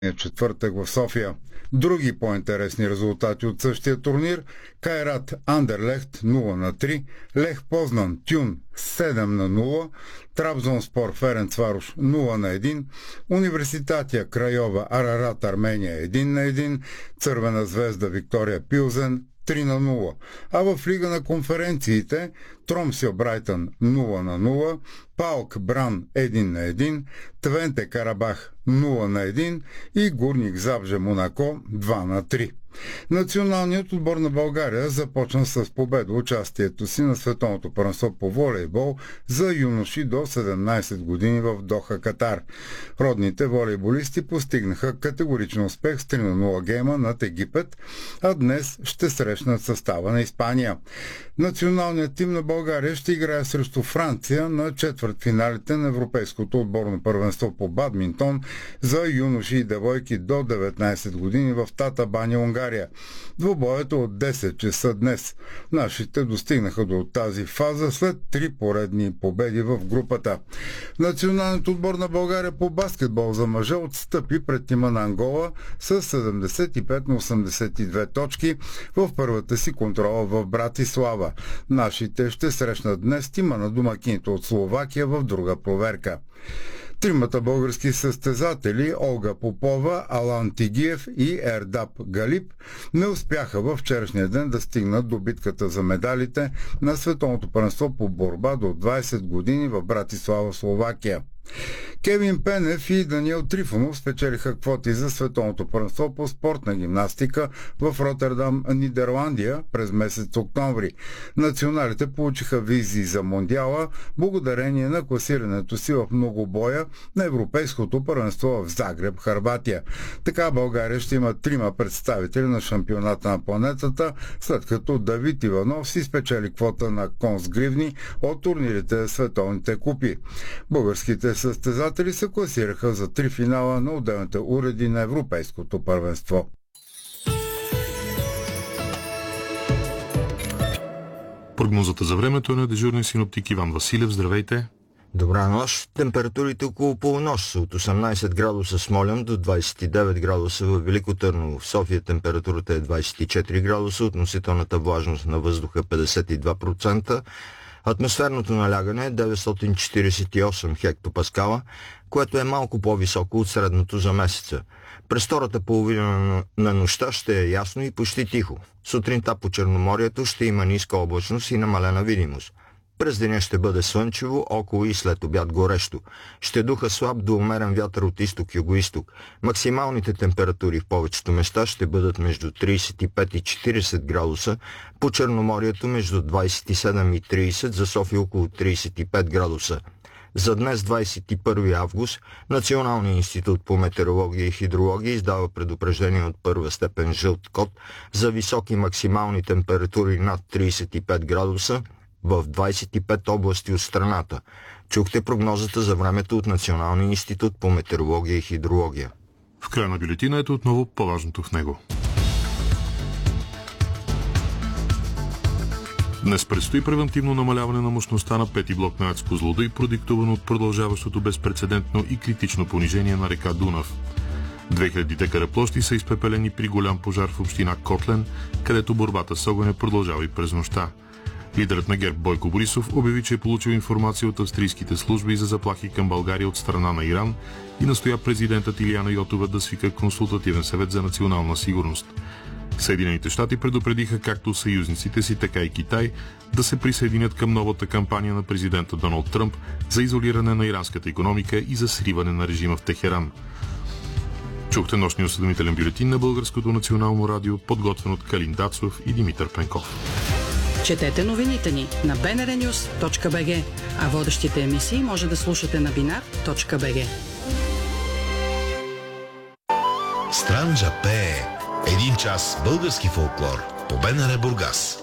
четвъртък в София. Други по-интересни резултати от същия турнир: Кайрат Андерлехт 0-3, Лех Познан Тюн 7-0, Трабзонспор Ференцварош 0-1, Университатия Крайова Арарат Армения 1-1, Цървена звезда Виктория Пилзен 3-0. А в Лига на конференциите Тромсио Брайтън 0-0, Паук Бран 1-1, Твенте Карабах 0-1 и Гурник Забже Монако 2-3. Националният отбор на България започна с победа участието си на световното първенство по волейбол за юноши до 17 години в Доха, Катар. Родните волейболисти постигнаха категоричен успех с 3-0 гейма над Египет, а днес ще срещнат състава на Испания. Националният тим на България ще играе срещу Франция на четвъртфиналите на Европейското отборно първенство по бадминтон за юноши и девойки до 19 години в Тата Баня, Унгария. Двубоят от 10 часа днес. Нашите достигнаха до тази фаза след 3 поредни победи в групата. Националният отбор на България по баскетбол за мъже отстъпи пред тима на Ангола с 75-82 точки в първата си контрола в Братислава. Нашите ще срещнат днес тима на домакините от Словакия в друга проверка. Тримата български състезатели Олга Попова, Алан Тигиев и Ердап Галип не успяха във вчерашния ден да стигнат до битката за медалите на световното първенство по борба до 20 години в Братислава, Словакия. Кевин Пенев и Даниел Трифонов спечелиха квоти за световното първенство по спортна гимнастика в Ротердам, Нидерландия през месец октомври. Националите получиха визи за Мондиала благодарение на класирането си в многобоя на Европейското първенство в Загреб, Хърватия. Така България ще има 3 представители на шампионата на планетата, след като Давид Иванов си спечели квота на конс гривни от турнирите на световните купи. Българските състезатели се класираха за 3 финала на отделните уреди на Европейското първенство. Прогнозата за времето е на дежурния синоптик Иван Василев. Здравейте! Добра нощ. Температурите около полунощ са от 18 градуса Смолян до 29 градуса в Велико Търново. В София температурата е 24 градуса, относителната влажност на въздуха 52%, атмосферното налягане е 948 хектопаскала, което е малко по-високо от средното за месеца. През втората половина на нощта ще е ясно и почти тихо. Сутринта по Черноморието ще има ниска облачност и намалена видимост. През деня ще бъде слънчево, около и след обяд горещо. Ще духа слаб до умерен вятър от изток-югоизток. Максималните температури в повечето места ще бъдат между 35 и 40 градуса, по Черноморието между 27 и 30, за София около 35 градуса. За днес, 21 август, Националният институт по метеорология и хидрология издава предупреждение от първа степен жълт код за високи максимални температури над 35 градуса в 25 области от страната. Чухте прогнозата за времето от Националния институт по метеорология и хидрология. В края на бюлетината отново по-важното в него. Днес предстои превентивно намаляване на мощността на пети блок на АЕЦ Козлодуй, продиктувано от продължаващото безпрецедентно и критично понижение на река Дунав. 2000 декара площи са изпепелени при голям пожар в община Котлен, където борбата с огъня продължава и през нощта. Лидерът на ГЕРБ Бойко Борисов обяви, че е получил информация от австрийските служби за заплахи към България от страна на Иран и настоя президентът Илияна Йотова да свика консултативен съвет за национална сигурност. Съединените щати предупредиха както съюзниците си, така и Китай да се присъединят към новата кампания на президента Доналд Тръмп за изолиране на иранската икономика и за сриване на режима в Техеран. Чухте нощния осведомителен бюлетин на Българското национално радио, подготвен от Калин Дацов и Димитър Пенков. Четете новините ни на bnrnews.bg, а водещите емисии може да слушате на binar.bg. Странджа пее. 1 час български фолклор по БНР Бургас.